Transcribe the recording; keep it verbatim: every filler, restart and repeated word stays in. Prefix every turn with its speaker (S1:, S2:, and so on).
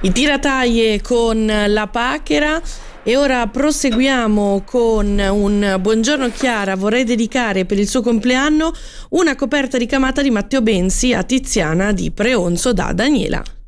S1: I Tirataie con La Pachera. E ora proseguiamo con un buongiorno Chiara. Vorrei dedicare per il suo compleanno una coperta ricamata di Matteo Benzi a Tiziana di Preonzo, da Daniela.